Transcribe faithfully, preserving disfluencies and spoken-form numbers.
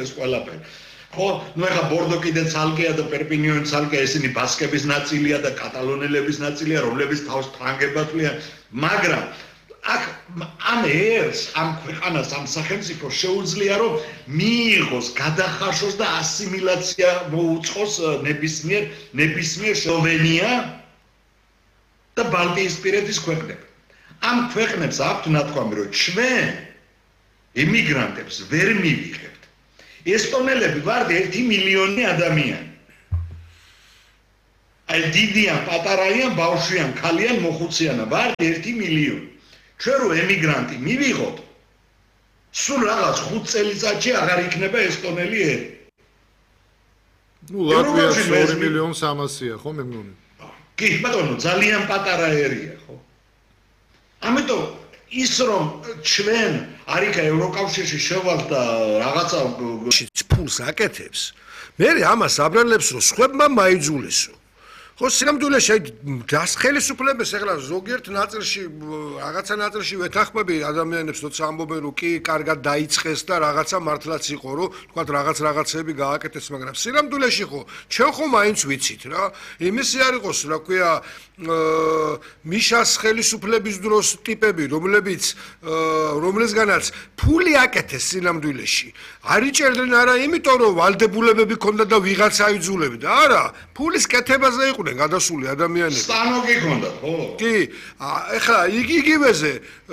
ეს ყველაფერი. ხო, ნუ ეხა ბორდო კიდე ცალკეა და პერპინიონი ცალკეა, ესენი ბასკების ნაწილია და კატალონელების ნაწილია, რომლებიც თავს ფრანგებათვლიან, მაგრამ აქ ამ ერს, ამ ქვეყანას, ამ სახელმწიფოს შეუძლია რომ მიიღოს, გადახარშოს და ასიმილაცია მოუწყოს ნებისმიერ ნებისმიერ სლოვენია და ბალტიისპირეთის ქვეყნები. ამ ქვეყნებს აქვთ ნათქვამი, რომ ჩვენ იმიგრანტებს ვერ მივიღებთ. ესტონელები ვართ ერთი მილიონი ადამიანი. აი დიდიან, პატარაიან, ბავშვიან, ქალიან, მოხუციანა ვართ ერთი მილიონი. ჩვენ რო ემიგრანტი მივიღოთ, სულ რაღაც ხუთ წელიწადში აღარ იქნება ესტონელი ერი. ნუ ლატვიაში ორი მილიონი სამასია, ხო მე მგონი? კი, ბატონო, ძალიან პატარა ერია, ხო? ამიტომ ის რომ ჩვენ არიქა ევროკავშირში შევალთ და რაღაცა ფულს აკეთებს, მე ამას აბრალებს რომ სხვებმა მაიძულესო. ხო, სინამდვილეში აი დას ხელისუფლებას ეხლა ზოგიერთ ნაწილში რაღაცა ნაწილში ვეთანხმები ადამიანებს როცა ამბობენ რომ კი კარგად დაიწყეს და რაღაცა მართლაც იყო რომ თქვა რაღაც რაღაცები გააკეთეს, მაგრამ სინამდვილეში ხო ჩვენ ხო მაინც ვიცით რა იმისი არ იყოს რა ქვია მიშას ხელისუფლების დროს ტიპები რომლებიც რომლისგანაც ფული აკეთეს სინამდვილეში არ იჭერდნენ არა იმიტომ რომ ვალდებულებები ქონდა და ვიღაცა აიძულებდა არა ფულის კეთებაზე იყვნენ გადასული ადამიანები სტანოკი ქონდა ხო კი ეხლა იგივეზე